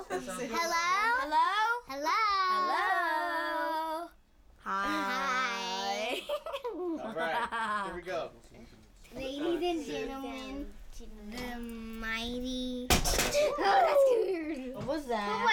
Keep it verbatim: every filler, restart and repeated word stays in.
Hello? Hello? Hello? Hello? Hi. All right, here we go. Ladies and gentlemen, the mighty... Oh, that's weird. What was that?